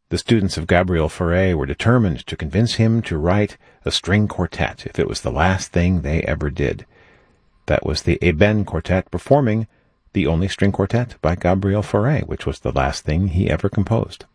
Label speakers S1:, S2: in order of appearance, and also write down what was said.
S1: The students of Gabriel Fauré were determined to convince him to write a string quartet if it was the last thing they ever did. That was the Ébène Quartet performing the only string quartet by Gabriel Fauré, which was the last thing he ever composed.